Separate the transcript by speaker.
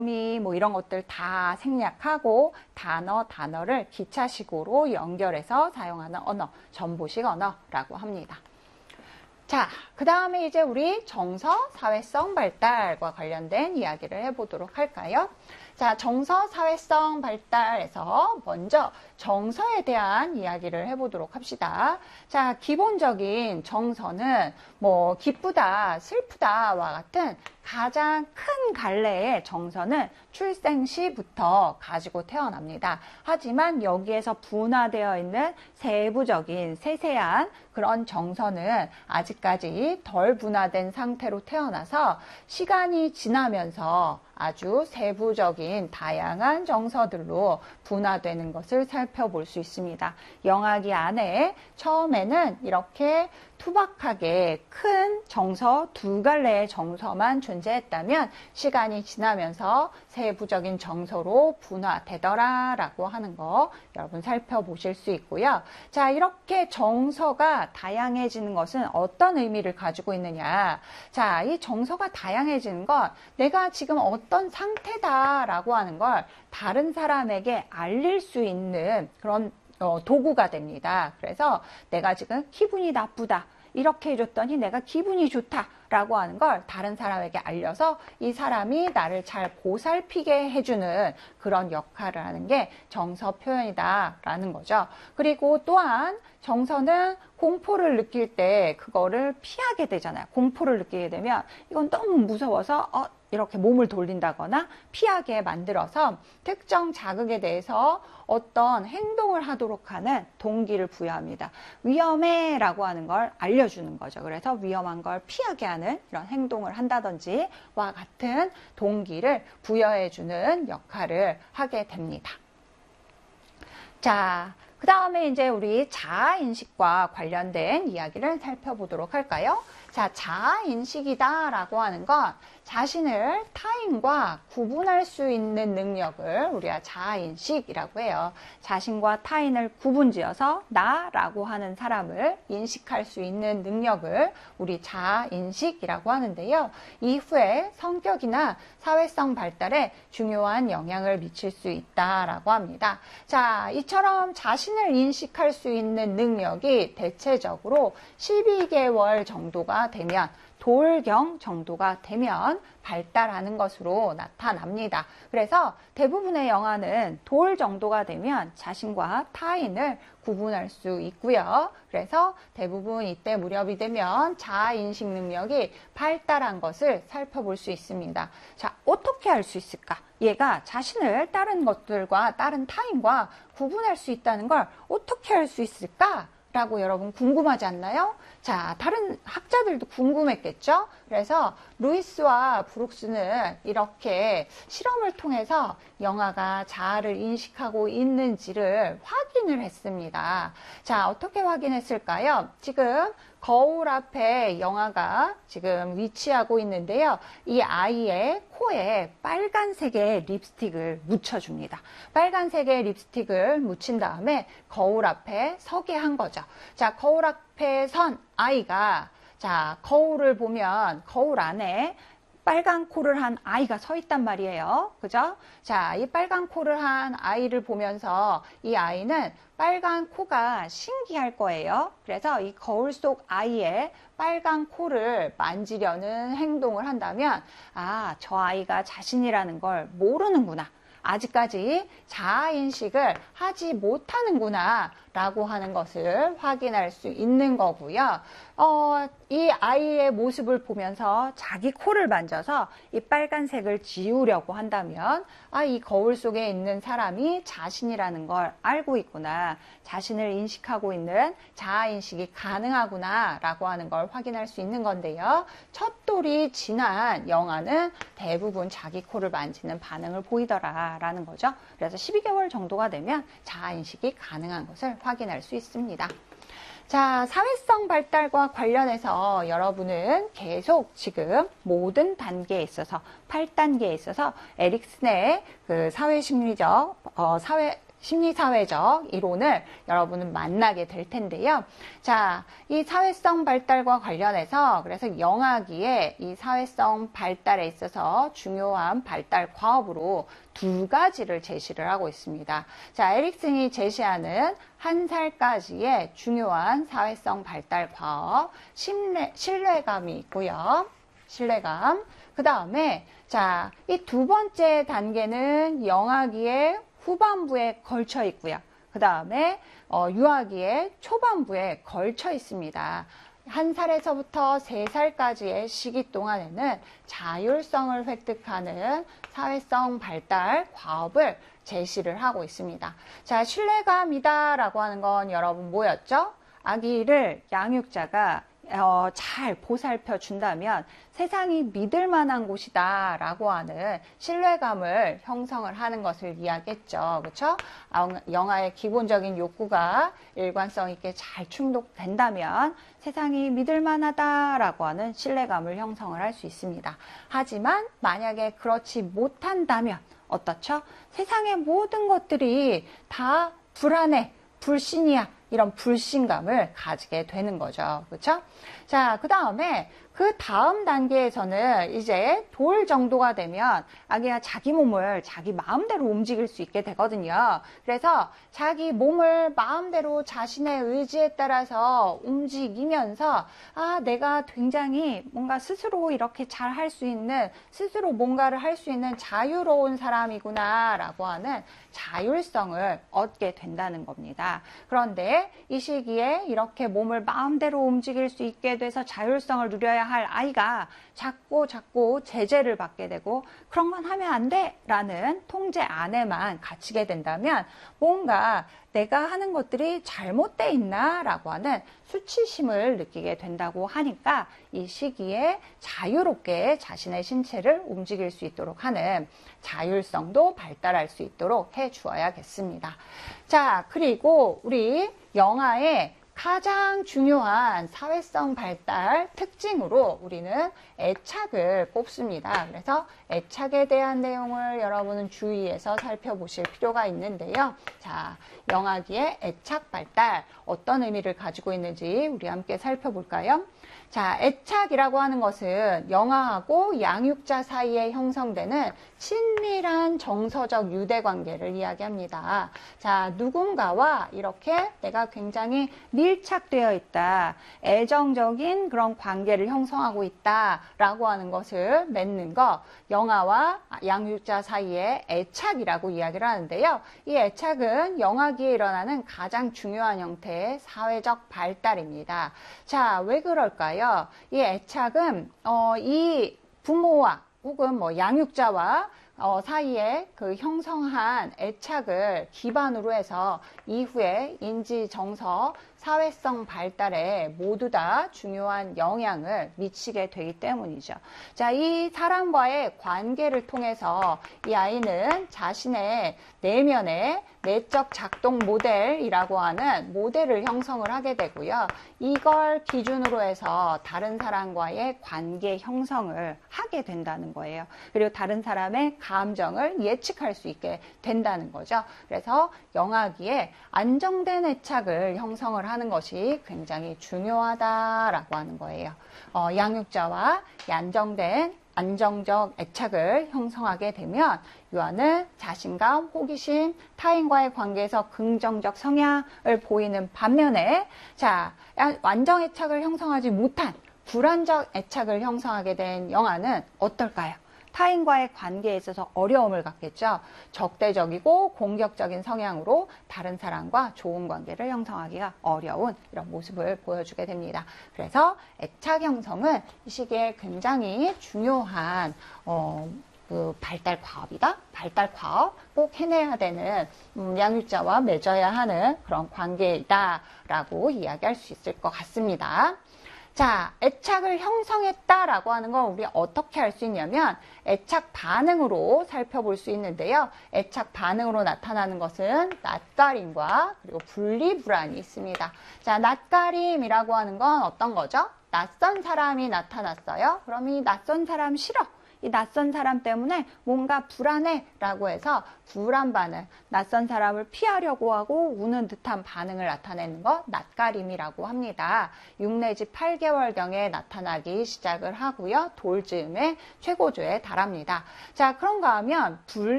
Speaker 1: 뭐 이런 것들 다 생략하고 단어를 기차식으로 연결해서 사용하는 언어, 전보식 언어라고 합니다. 자, 그 다음에 이제 우리 정서, 사회성 발달과 관련된 이야기를 해보도록 할까요? 자, 정서, 사회성 발달에서 먼저 정서에 대한 이야기를 해보도록 합시다. 자, 기본적인 정서는 뭐 기쁘다, 슬프다와 같은 가장 큰 갈래의 정서는 출생 시부터 가지고 태어납니다. 하지만 여기에서 분화되어 있는 세부적인 세세한 그런 정서는 아직까지 덜 분화된 상태로 태어나서 시간이 지나면서 아주 세부적인 다양한 정서들로 분화되는 것을 살펴볼 수 있습니다. 영아기 안에 처음에는 이렇게 투박하게 큰 정서, 두 갈래의 정서만 존재했다면 시간이 지나면서 세부적인 정서로 분화되더라라고 하는 거 여러분 살펴보실 수 있고요. 자, 이렇게 정서가 다양해지는 것은 어떤 의미를 가지고 있느냐. 자, 이 정서가 다양해지는 건 내가 지금 어떤 상태다라고 하는 걸 다른 사람에게 알릴 수 있는 그런 도구가 됩니다. 그래서 내가 지금 기분이 나쁘다. 이렇게 해줬더니 내가 기분이 좋다. 라고 하는 걸 다른 사람에게 알려서 이 사람이 나를 잘 보살피게 해주는 그런 역할을 하는 게 정서 표현이다. 라는 거죠. 그리고 또한 정서는 공포를 느낄 때 그거를 피하게 되잖아요. 공포를 느끼게 되면 이건 너무 무서워서 이렇게 몸을 돌린다거나 피하게 만들어서 특정 자극에 대해서 어떤 행동을 하도록 하는 동기를 부여합니다. 위험해 라고 하는 걸 알려주는 거죠. 그래서 위험한 걸 피하게 하는 이런 행동을 한다든지 와 같은 동기를 부여해주는 역할을 하게 됩니다. 자, 그 다음에 이제 우리 자아인식과 관련된 이야기를 살펴보도록 할까요? 자, 자아인식이다 라고 하는 건 자신을 타인과 구분할 수 있는 능력을 우리가 자아인식이라고 해요. 자신과 타인을 구분지어서 나라고 하는 사람을 인식할 수 있는 능력을 우리 자아인식이라고 하는데요. 이후에 성격이나 사회성 발달에 중요한 영향을 미칠 수 있다라고 합니다. 자, 이처럼 자신을 인식할 수 있는 능력이 대체적으로 12개월 정도가 되면 돌경 정도가 되면 발달하는 것으로 나타납니다. 그래서 대부분의 영아는 돌 정도가 되면 자신과 타인을 구분할 수 있고요. 그래서 대부분 이때 무렵이 되면 자아인식 능력이 발달한 것을 살펴볼 수 있습니다. 자, 어떻게 할 수 있을까? 얘가 자신을 다른 것들과 다른 타인과 구분할 수 있다는 걸 어떻게 할 수 있을까? 라고 여러분 궁금하지 않나요? 자, 다른 학자들도 궁금했겠죠? 그래서 루이스와 브룩스는 이렇게 실험을 통해서 영아가 자아를 인식하고 있는지를 확인을 했습니다. 자, 어떻게 확인했을까요? 지금 거울 앞에 영아가 지금 위치하고 있는데요. 이 아이의 코에 빨간색의 립스틱을 묻혀줍니다. 빨간색의 립스틱을 묻힌 다음에 거울 앞에 서게 한 거죠. 자, 거울 앞에 선 아이가 자, 거울을 보면 거울 안에 빨간 코를 한 아이가 서 있단 말이에요. 그죠? 자, 이 빨간 코를 한 아이를 보면서 이 아이는 빨간 코가 신기할 거예요. 그래서 이 거울 속 아이의 빨간 코를 만지려는 행동을 한다면 아, 저 아이가 자신이라는 걸 모르는구나. 아직까지 자아인식을 하지 못하는구나 라고 하는 것을 확인할 수 있는 거고요. 이 아이의 모습을 보면서 자기 코를 만져서 이 빨간색을 지우려고 한다면 이 거울 속에 있는 사람이 자신이라는 걸 알고 있구나. 자신을 인식하고 있는 자아인식이 가능하구나 라고 하는 걸 확인할 수 있는 건데요. 첫 돌이 지난 영아는 대부분 자기 코를 만지는 반응을 보이더라 라는 거죠. 그래서 12개월 정도가 되면 자아인식이 가능한 것을 확인할 수 있습니다. 자, 사회성 발달과 관련해서 여러분은 계속 지금 모든 단계에 있어서 8단계에 있어서 에릭슨의 그 사회심리적 심리사회적 이론을 여러분은 만나게 될 텐데요. 자, 이 사회성 발달과 관련해서 그래서 영아기에 이 사회성 발달에 있어서 중요한 발달 과업으로 두 가지를 제시를 하고 있습니다. 자, 에릭슨이 제시하는 1살까지의 중요한 사회성 발달 과업, 신뢰감이 있고요. 신뢰감. 그 다음에 자, 이 두 번째 단계는 영아기의 후반부에 걸쳐 있고요. 그 다음에 유아기의 초반부에 걸쳐 있습니다. 1살에서부터 3살까지의 시기 동안에는 자율성을 획득하는 사회성 발달 과업을 제시를 하고 있습니다. 자, 신뢰감이다 라고 하는 건 여러분 뭐였죠? 아기를 양육자가 잘 보살펴 준다면 세상이 믿을 만한 곳이다 라고 하는 신뢰감을 형성을 하는 것을 이야기했죠. 그렇죠? 영아의 기본적인 욕구가 일관성 있게 잘 충족된다면 세상이 믿을 만하다 라고 하는 신뢰감을 형성을 할 수 있습니다. 하지만 만약에 그렇지 못한다면 어떻죠? 세상의 모든 것들이 다 불안해, 불신이야. 이런 불신감을 가지게 되는 거죠. 그렇죠? 자, 그 다음 단계에서는 이제 돌 정도가 되면 아기가 자기 몸을 자기 마음대로 움직일 수 있게 되거든요. 그래서 자기 몸을 마음대로 자신의 의지에 따라서 움직이면서 내가 굉장히 뭔가 스스로 이렇게 잘 할 수 있는, 스스로 뭔가를 할 수 있는 자유로운 사람이구나 라고 하는 자율성을 얻게 된다는 겁니다. 그런데 이 시기에 이렇게 몸을 마음대로 움직일 수 있게 돼서 자율성을 누려야 할 아이가 자꾸 제재를 받게 되고 그런 건 하면 안 돼 라는 통제 안에만 갇히게 된다면 뭔가 내가 하는 것들이 잘못돼 있나 라고 하는 수치심을 느끼게 된다고 하니까 이 시기에 자유롭게 자신의 신체를 움직일 수 있도록 하는 자율성도 발달할 수 있도록 해 주어야겠습니다. 자, 그리고 우리 영아의 가장 중요한 사회성 발달 특징으로 우리는 애착을 꼽습니다. 그래서 애착에 대한 내용을 여러분은 주의해서 살펴보실 필요가 있는데요. 자, 영아기의 애착 발달 어떤 의미를 가지고 있는지 우리 함께 살펴볼까요? 자, 애착이라고 하는 것은 영아하고 양육자 사이에 형성되는 친밀한 정서적 유대관계를 이야기합니다. 자, 누군가와 이렇게 내가 굉장히 밀착되어 있다, 애정적인 그런 관계를 형성하고 있다라고 하는 것을 맺는 것, 영아와 양육자 사이의 애착이라고 이야기를 하는데요. 이 애착은 영아기에 일어나는 가장 중요한 형태의 사회적 발달입니다. 자, 왜 그럴까요? 이 애착은 이 부모와 혹은 양육자와 사이에 그 형성한 애착을 기반으로 해서 이후에 인지, 정서, 사회성 발달에 모두 다 중요한 영향을 미치게 되기 때문이죠. 자, 이 사람과의 관계를 통해서 이 아이는 자신의 내면의 내적 작동 모델이라고 하는 모델을 형성을 하게 되고요. 이걸 기준으로 해서 다른 사람과의 관계 형성을 하게 된다는 거예요. 그리고 다른 사람의 감정을 예측할 수 있게 된다는 거죠. 그래서 영아기에 안정된 애착을 형성을 하는 것이 굉장히 중요하다라고 하는 거예요. 양육자와 안정적 애착을 형성하게 되면 유아는 자신감, 호기심, 타인과의 관계에서 긍정적 성향을 보이는 반면에 자, 안정 애착을 형성하지 못한 불안적 애착을 형성하게 된 영아는 어떨까요? 타인과의 관계에 있어서 어려움을 갖겠죠. 적대적이고 공격적인 성향으로 다른 사람과 좋은 관계를 형성하기가 어려운 이런 모습을 보여주게 됩니다. 그래서 애착 형성은 이 시기에 굉장히 중요한 그 발달 과업이다. 발달 과업 꼭 해내야 되는 양육자와 맺어야 하는 그런 관계이다라고 이야기할 수 있을 것 같습니다. 자, 애착을 형성했다라고 하는 건 우리 어떻게 할 수 있냐면 애착 반응으로 살펴볼 수 있는데요. 애착 반응으로 나타나는 것은 낯가림과 그리고 분리불안이 있습니다. 자, 낯가림이라고 하는 건 어떤 거죠? 낯선 사람이 나타났어요. 그럼 이 낯선 사람 싫어. 이 낯선 사람 때문에 뭔가 불안해라고 해서 불안 반응, 낯선 사람을 피하려고 하고 우는 듯한 반응을 나타내는 것 낯가림이라고 합니다. 6 내지 8개월경에 나타나기 시작을 하고요. 돌 즈음에 최고조에 달합니다. 자, 그런가 하면